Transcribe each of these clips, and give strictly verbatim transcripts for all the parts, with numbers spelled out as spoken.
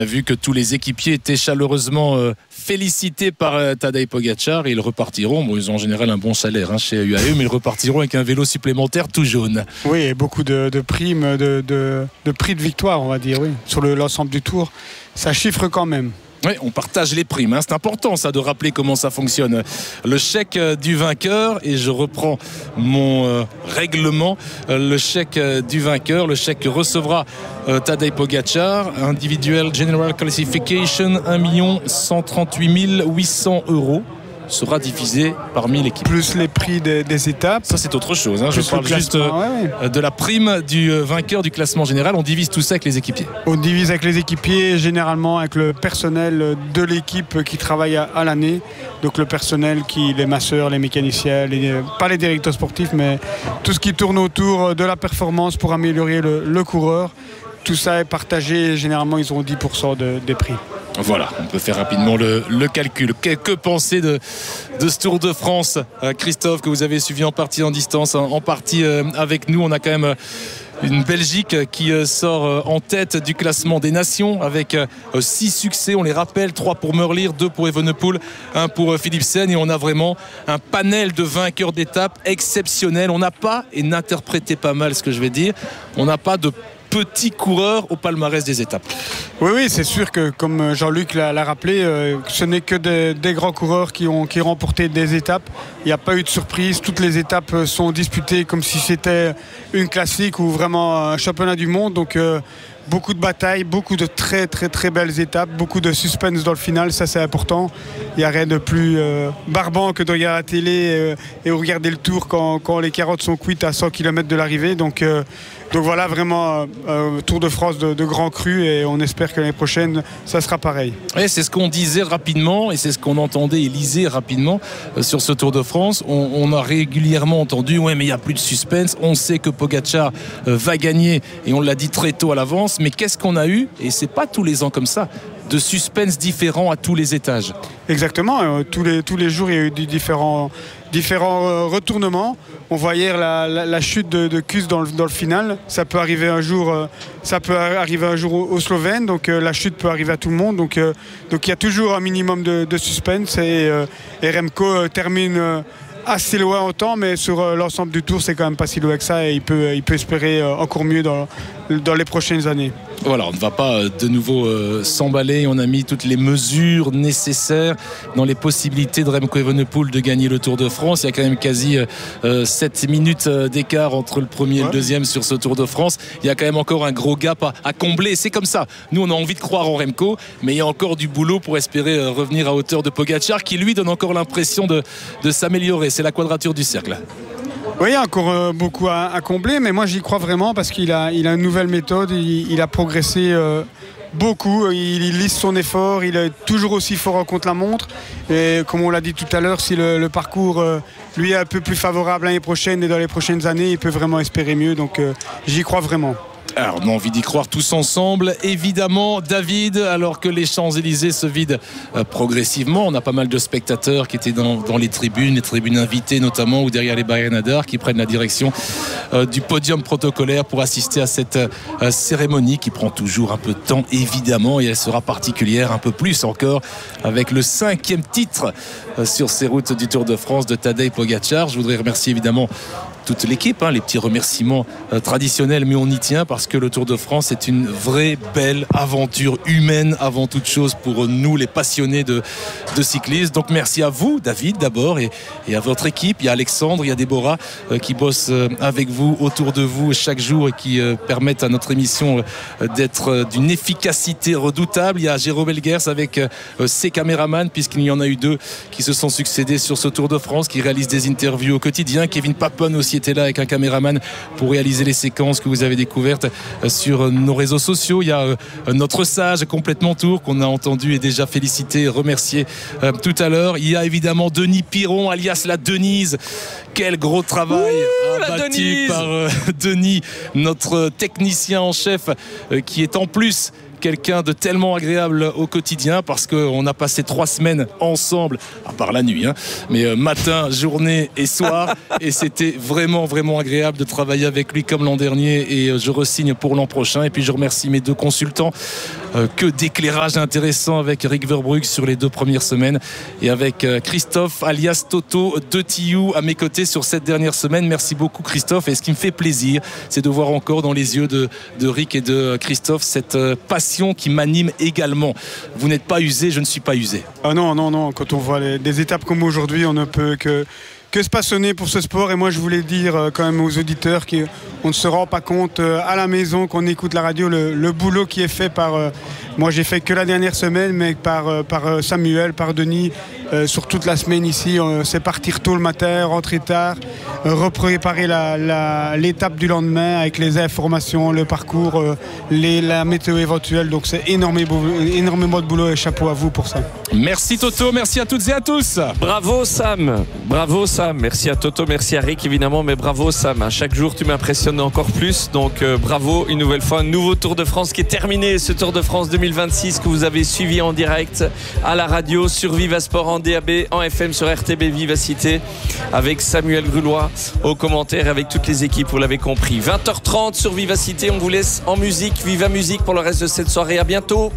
Vu que tous les équipiers étaient chaleureusement euh, félicités par euh, Tadej Pogačar, ils repartiront. Bon, ils ont en général un bon salaire hein, chez U A E, mais ils repartiront avec un vélo supplémentaire tout jaune. Oui, et beaucoup de, de primes, de, de, de prix de victoire, on va dire, oui, sur le, l'ensemble du tour. Ça chiffre quand même. Oui, on partage les primes. Hein. C'est important, ça, de rappeler comment ça fonctionne. Le chèque du vainqueur, et je reprends mon euh, règlement, euh, le chèque du vainqueur, le chèque que recevra euh, Tadej Pogačar, individuel General Classification, un million cent trente-huit mille huit cents euros. Sera divisé parmi l'équipe. Plus les prix des, des étapes. Ça, c'est autre chose. Hein. Je parle juste euh, ouais, ouais. de la prime du vainqueur du classement général. On divise tout ça avec les équipiers. On divise avec les équipiers, généralement avec le personnel de l'équipe qui travaille à, à l'année. Donc le personnel, qui, les masseurs, les mécaniciens, les, pas les directeurs sportifs, mais tout ce qui tourne autour de la performance pour améliorer le, le coureur. Tout ça est partagé. Généralement, ils ont dix pour cent de, des prix. Voilà, on peut faire rapidement le, le calcul. Que, que penser de, de ce Tour de France, euh, Christophe, que vous avez suivi en partie en distance, en, en partie euh, avec nous. On a quand même euh, une Belgique qui euh, sort euh, en tête du classement des nations avec euh, six succès. On les rappelle, trois pour Merlier, deux pour Evenepoel, un pour euh, Philipsen. Et on a vraiment un panel de vainqueurs d'étapes exceptionnel. On n'a pas, et n'interprétez pas mal ce que je vais dire, on n'a pas de petits coureurs au palmarès des étapes. Oui, oui, c'est sûr que, comme Jean-Luc l'a, l'a rappelé, euh, ce n'est que des, des grands coureurs qui ont, qui ont remporté des étapes. Il n'y a pas eu de surprise. Toutes les étapes sont disputées comme si c'était une classique ou vraiment un championnat du monde. Donc, euh, beaucoup de batailles, beaucoup de très, très, très belles étapes, beaucoup de suspense dans le final. Ça, c'est important. Il n'y a rien de plus euh, barbant que de regarder la télé euh, et regarder le tour quand, quand les carottes sont cuites à cent kilomètres de l'arrivée. Donc, euh, Donc voilà, vraiment euh, Tour de France de, de grand cru, et on espère que l'année prochaine ça sera pareil. Et c'est ce qu'on disait rapidement, et c'est ce qu'on entendait et lisait rapidement euh, sur ce Tour de France. On, on a régulièrement entendu ouais mais il n'y a plus de suspense, on sait que Pogačar euh, va gagner, et on l'a dit très tôt à l'avance. Mais qu'est-ce qu'on a eu, et c'est pas tous les ans comme ça, de suspense différents à tous les étages. Exactement, euh, tous, les, tous les jours il y a eu différents, différents euh, retournements. On voyait la, la, la chute de, de Kuss dans le, dans le final. Ça peut arriver un jour, euh, ça peut arriver un jour aux, aux Slovènes, donc euh, la chute peut arriver à tout le monde. Donc euh, donc il y a toujours un minimum de, de suspense, et, euh, et Remco euh, termine euh, assez loin en temps, mais sur euh, l'ensemble du tour c'est quand même pas si loin que ça, et il peut, il peut espérer euh, encore mieux dans, dans les prochaines années. Voilà, on ne va pas de nouveau euh, s'emballer. On a mis toutes les mesures nécessaires dans les possibilités de Remco Evenepoel de gagner le Tour de France. Il y a quand même quasi euh, sept minutes d'écart entre le premier et ouais. le deuxième sur ce Tour de France. Il y a quand même encore un gros gap à, à combler. C'est comme ça. Nous, on a envie de croire en Remco, mais il y a encore du boulot pour espérer euh, revenir à hauteur de Pogačar, qui lui donne encore l'impression de, de s'améliorer. C'est la quadrature du cercle. Oui, il y a encore euh, beaucoup à, à combler, mais moi j'y crois vraiment parce qu'il a, il a une nouvelle méthode, il, il a progressé euh, beaucoup, il, il lisse son effort, il est toujours aussi fort en contre-la-montre, et comme on l'a dit tout à l'heure, si le, le parcours euh, lui est un peu plus favorable l'année prochaine et dans les prochaines années, il peut vraiment espérer mieux, donc euh, j'y crois vraiment. Alors on a envie d'y croire tous ensemble, évidemment. David, alors que les Champs-Élysées se vident euh, progressivement, on a pas mal de spectateurs qui étaient dans, dans les tribunes, les tribunes invitées notamment, ou derrière les barricades, qui prennent la direction euh, du podium protocolaire pour assister à cette euh, cérémonie qui prend toujours un peu de temps, évidemment, et elle sera particulière un peu plus encore avec le cinquième titre euh, sur ces routes du Tour de France de Tadej Pogačar. Je voudrais remercier évidemment toute l'équipe, hein, les petits remerciements euh, traditionnels, mais on y tient parce que le Tour de France est une vraie belle aventure humaine avant toute chose pour nous les passionnés de, de cyclisme. Donc merci à vous David d'abord, et, et à votre équipe. Il y a Alexandre, il y a Déborah euh, qui bossent euh, avec vous, autour de vous chaque jour, et qui euh, permettent à notre émission euh, d'être euh, d'une efficacité redoutable. Il y a Jérôme Elguers avec euh, ses caméramans, puisqu'il y en a eu deux qui se sont succédés sur ce Tour de France, qui réalisent des interviews au quotidien. Kevin Papon aussi était là avec un caméraman pour réaliser les séquences que vous avez découvertes sur nos réseaux sociaux. Il y a notre sage complètement tour qu'on a entendu et déjà félicité, remercié tout à l'heure. Il y a évidemment Denis Piron alias la Denise. Quel gros travail Ouh, abattu par euh, Denis, notre technicien en chef, euh, qui est en plus quelqu'un de tellement agréable au quotidien, parce qu'on a passé trois semaines ensemble, à part la nuit, hein, mais euh, matin, journée et soir, et c'était vraiment vraiment agréable de travailler avec lui comme l'an dernier, et euh, je re-signe pour l'an prochain. Et puis je remercie mes deux consultants, euh, que d'éclairage intéressant avec Rick Verbrugge sur les deux premières semaines et avec euh, Christophe alias Toto de Tillou à mes côtés sur cette dernière semaine. Merci beaucoup Christophe, et ce qui me fait plaisir, c'est de voir encore dans les yeux de, de Rick et de Christophe cette euh, passion qui m'anime également. Vous n'êtes pas usé, je ne suis pas usé. Ah non, non, non, quand on voit les, des étapes comme aujourd'hui, on ne peut que que se passionner pour ce sport. Et moi je voulais dire euh, quand même aux auditeurs qu'on ne se rend pas compte euh, à la maison, qu'on écoute la radio, le, le boulot qui est fait par euh, moi j'ai fait que la dernière semaine, mais par, euh, par euh, Samuel, par Denis, euh, sur toute la semaine ici. Euh, c'est partir tôt le matin, rentrer tard, euh, repréparer la, la, l'étape du lendemain avec les informations, le parcours, euh, les, la météo éventuelle. Donc c'est énormément, énormément de boulot, et chapeau à vous pour ça. Merci Toto, merci à toutes et à tous. Bravo Sam, bravo Sam. Merci à Toto, merci à Rick évidemment, mais bravo Sam, chaque jour tu m'impressionnes encore plus, donc euh, bravo une nouvelle fois, un nouveau Tour de France qui est terminé, ce Tour de France deux mille vingt-six que vous avez suivi en direct à la radio, sur Vivasport, en D A B, en F M, sur R T B Vivacité, avec Samuel Grulois aux commentaires, avec toutes les équipes, vous l'avez compris. vingt heures trente sur Vivacité, on vous laisse en musique, Viva Musique pour le reste de cette soirée, à bientôt.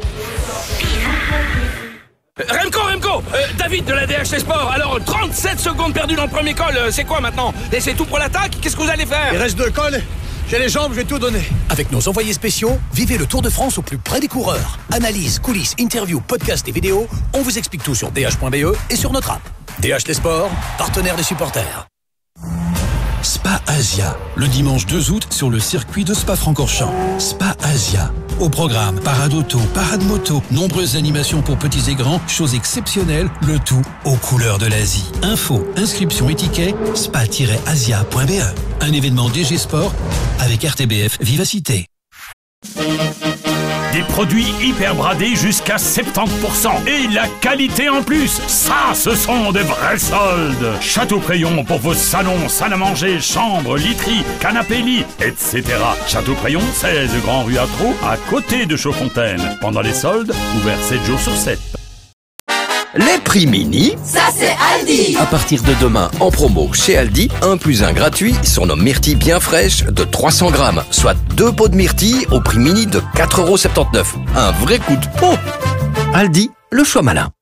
Remco, Remco, euh, David de la D H T Sport. Alors, trente-sept secondes perdues dans le premier col, euh, c'est quoi maintenant? Et c'est tout pour l'attaque? Qu'est-ce que vous allez faire? Il reste deux cols, j'ai les jambes, je vais tout donner. Avec nos envoyés spéciaux, vivez le Tour de France au plus près des coureurs. Analyse, coulisses, interviews, podcasts et vidéos, on vous explique tout sur d h point b e et sur notre app. D H T Sport, partenaire des supporters. Spa Asia, le dimanche deux août sur le circuit de Spa-Francorchamps. Spa Asia. Au programme, parade auto, parade moto, nombreuses animations pour petits et grands, choses exceptionnelles, le tout aux couleurs de l'Asie. Info, inscription et ticket, spa tiret asia point b e. Un événement D G Sport avec R T B F Vivacité. Des produits hyper bradés jusqu'à soixante-dix pour cent. Et la qualité en plus. Ça, ce sont de vrais soldes. Château-Crayon pour vos salons, salles à manger, chambres, literies, canapés-lits, et cetera. Château-Crayon, seize Grand Rue Atro, à côté de Chaudfontaine. Pendant les soldes, ouvert sept jours sur sept. Les prix mini, ça c'est Aldi. À partir de demain, en promo chez Aldi, un plus un gratuit sur nos myrtilles bien fraîches de trois cents grammes, soit deux pots de myrtilles au prix mini de quatre euros soixante-dix-neuf. Un vrai coup de peau. Aldi, le choix malin.